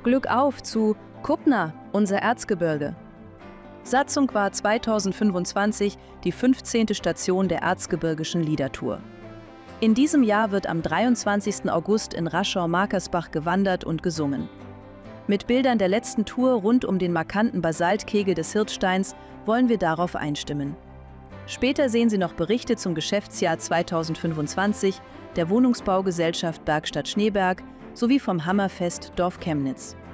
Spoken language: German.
Glück auf zu Kuppner, unser Erzgebirge. Satzung war 2025 die 15. Station der Erzgebirgischen Liedertour. In diesem Jahr wird am 23. August in Raschau-Markersbach gewandert und gesungen. Mit Bildern der letzten Tour rund um den markanten Basaltkegel des Hirtsteins wollen wir darauf einstimmen. Später sehen Sie noch Berichte zum Geschäftsjahr 2025 der Wohnungsbaugesellschaft Bergstadt Schneeberg sowie vom Hammerfest Dorf Chemnitz.